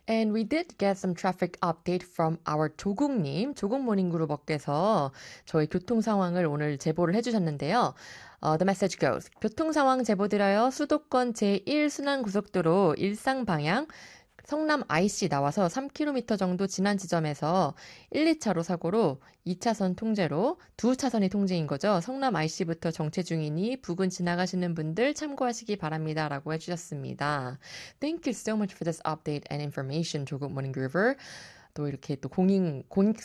And we did get some traffic update from our 조국님, 조국 모닝그룹업께서 저희 교통 상황을 오늘 제보를 해주셨는데요. The message goes. 교통 상황 제보드려요. 수도권 제1순환고속도로 일상 방향 성남 IC 나와서 3km 정도 지난 지점에서 1, 2차로 사고로 2차선 통제로 2차선이 통제인 거죠. 성남 IC부터 정체 중이니 부근 지나가시는 분들 참고하시기 바랍니다. 라고 해주셨습니다. Thank you so much for this update and information, 조국 모닝그루버. 또 이렇게 또 공익